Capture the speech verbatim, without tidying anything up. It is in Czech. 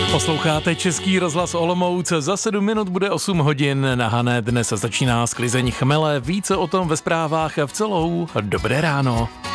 Posloucháte Český rozhlas Olomouc, za sedm minut bude osm hodin na Hané, dnes začíná sklizeň chmele, více o tom ve zprávách v celou. Dobré ráno.